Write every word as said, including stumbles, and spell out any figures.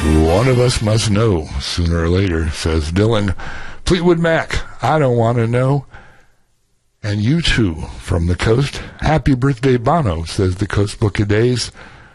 One of us must know sooner or later, says Dylan. Fleetwood Mac, I don't want to know. And you too, from the coast. Happy birthday, Bono, says the Coast Book of Days.